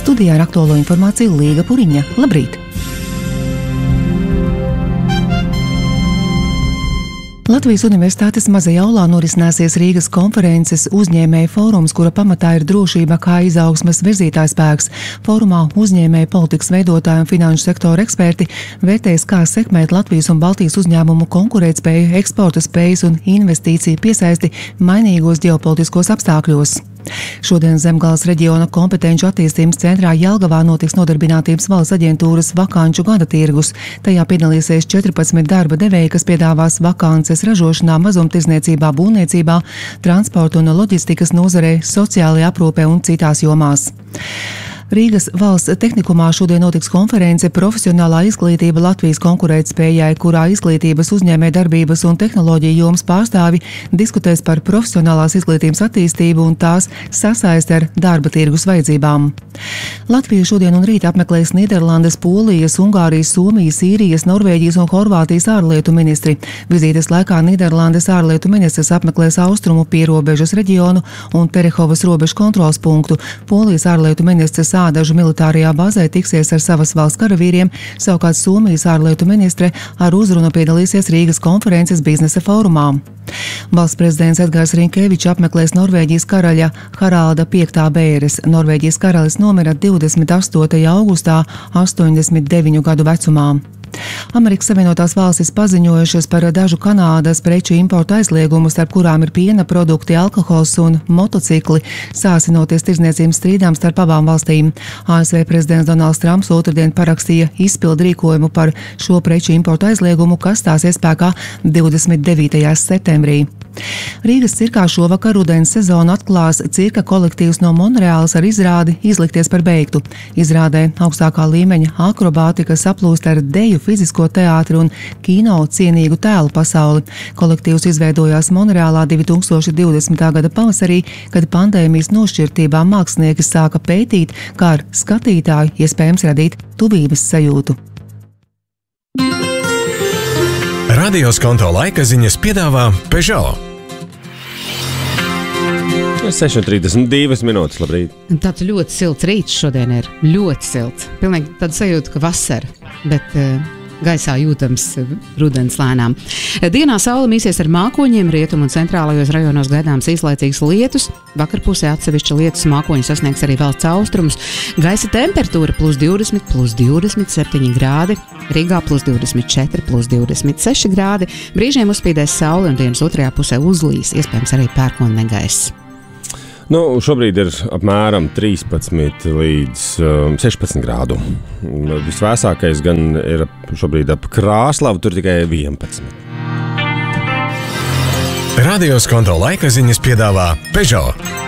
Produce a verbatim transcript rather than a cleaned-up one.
Studijā ar aktuālo informāciju Līga Puriņa. Labrīt! Latvijas Universitātes mazajā aulā norisināsies Rīgas konferences uzņēmēju fórums, kura pamatā ir drošība kā izaugsmes virzītājspēks. Fórumā uzņēmēju politikas veidotāji un finanšu sektora eksperti vērtēs, kā sekmēt Latvijas un Baltijas uzņēmumu konkurētspēju, eksporta spējas un investīciju piesaisti mainīgos ģeopolitiskos apstākļos. Šodien Zemgales reģiona kompetenču attīstības centrā Jelgavā notiks Nodarbinātības valsts aģentūras vakanču gada tirgus. Tajā piedalīsies četrpadsmit darba devēji, kas piedāvās vakances ražošanā, mazumtirdzniecībā, būvniecībā, transporta un loģistikas nozarē, sociālajā aprūpē un citās jomās. Rīgas valsts tehnikumā šodien notiks konference Profesionālā izglītība Latvijas konkurētspējai, kurā izglītības, uzņēmējdarbības un tehnoloģiju jomas pārstāvi diskutēs par profesionālās izglītības attīstību un tās sasaisti ar darba tirgus vajadzībām. Latvija šodien un rīt apmeklēs Nīderlandes, Polijas, Ungārijas, Somijas, Īrijas, Norvēģijas un Horvātijas ārlietu ministri. Vizītes laikā Nīderlandes ārlietu ministrs apmeklēs austrumu pierobežas reģionu un Terehovas robežu kontrols punktu. Polijas ārlietu ministrs Ādažu militārajā bāzē tiksies ar savas valsts karavīriem, savukārt Somijas ārlietu ministre ar uzrunu piedalīsies Rīgas konferences biznesa fórumā. Valsts prezidents Edgars Rinkevičs apmeklēs Norvēģijas karaļa Haralda piektā bēres. Norvēģijas karalis nomira divdesmit astotajā augustā, astoņdesmit deviņu gadu vecumā. Amerikas Savienotās valstis paziņojušas par dažu Kanādas preču importu aizliegumu, starp kurām ir piena produkti, alkohols un motocikli, sāsinoties tirdzniecības strīdām starp abām valstīm. A S V prezidents Donalds Trumps otrdien parakstīja izpildu rīkojumu par šo preču importu aizliegumu, kas stāsies spēkā divdesmit devītajā septembrī. Rīgas cirkā šovakar rudens sezonu atklās cirka kolektīvs no Monreālas ar izrādi Izlikties par beigtu. Izrādē augstākā līmeņa akrobātika saplūst ar deju, fizisko teātri un kino cienīgu tēlu pasauli. Kolektīvs izveidojās Monreālā divi tūkstoši divdesmitā gada pavasarī, kad pandēmijas nošķirtībā mākslinieki sāka pētīt, kā ar skatītāju iespējams radīt tuvības sajūtu. Radio Skonto laika ziņas piedāvā Peugeot. seši trīsdesmit divas minūtes, labrīt. Tāds ļoti silts rīts šodien ir. Ļoti silts. Pilnīgi tāda sajūta, ka vasara, bet uh, gaisā jūtams uh, rudens lēnām. Dienā saule mīsies ar mākoņiem, rietumu un centrālajos rajonos gaidāms īslaicīgs lietus. Vakarpusē atsevišķi lietus mākoņi sasniegs arī valsts austrumus. Gaisa temperatūra plus divdesmit, plus divdesmit septiņi grādi. Rīgā plus divdesmit četri, plus divdesmit seši grādi. Brīžiem uzspīdēs saule un dienas otrajā pusē uzlīs, iespējams arī pērkona negaiss. Nu, šobrīd ir apmēram trīspadsmit līdz um, sešpadsmit grādu. Visvēsākais gan ir šobrīd ap Krāslavu, tur tikai vienpadsmit. Radio Skonto laika ziņas piedāvā Peugeot.